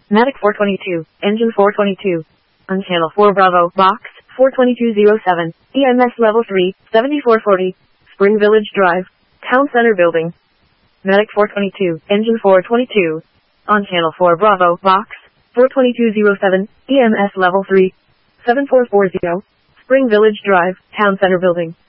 Medic 422, Engine 422. On Channel 4 Bravo, Box 42207, EMS Level 3, 7440, Spring Village Drive, Town Center Building. Medic 422, Engine 422. On Channel 4 Bravo, Box 42207, EMS Level 3, 7440, Spring Village Drive, Town Center Building.